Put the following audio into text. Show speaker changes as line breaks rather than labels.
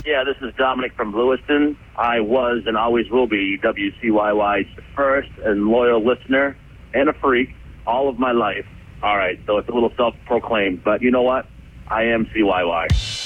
Yeah, this is Dominic from Lewiston. I was and always will be WCYY's first and loyal listener and a freak all of my life. All right, so it's a little self-proclaimed, but you know what? I am CYY.